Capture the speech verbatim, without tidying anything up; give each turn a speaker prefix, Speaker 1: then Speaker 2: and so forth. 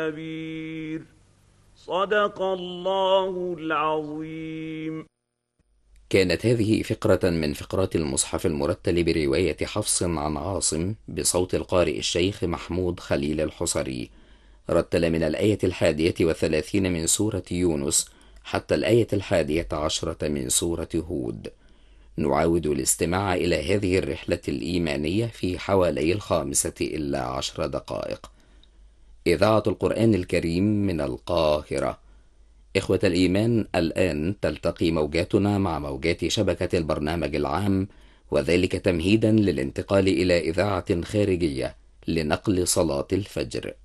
Speaker 1: كبير. صدق الله العظيم.
Speaker 2: كانت هذه فقرة من فقرات المصحف المرتل برواية حفص عن عاصم بصوت القارئ الشيخ محمود خليل الحصري. رتل من الآية الحادية والثلاثين من سورة يونس حتى الآية الحادية عشرة من سورة هود. نعاود الاستماع إلى هذه الرحلة الإيمانية في حوالي الخامسة إلا عشر دقائق. إذاعة القرآن الكريم من القاهرة. إخوة الإيمان، الآن تلتقي موجاتنا مع موجات شبكة البرنامج العام، وذلك تمهيدا للانتقال إلى إذاعة خارجية لنقل صلاة الفجر.